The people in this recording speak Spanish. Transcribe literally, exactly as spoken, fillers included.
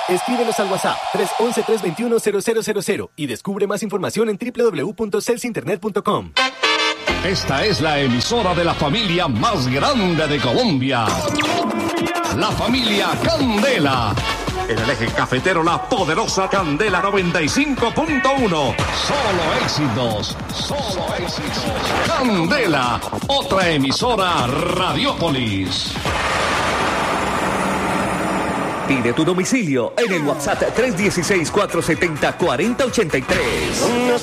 Escríbenos al WhatsApp tres once, tres veintiuno, cero cero cero cero y descubre más información en doble u doble u doble u punto celsa internet punto com. Esta es la emisora de la familia más grande de Colombia. La familia Candela. En el eje cafetero, la poderosa Candela noventa y cinco punto uno. Solo éxitos, solo éxitos. Candela, otra emisora Radiópolis. Pide tu domicilio en el WhatsApp tres uno seis, cuatro siete cero, cuatro cero ocho tres.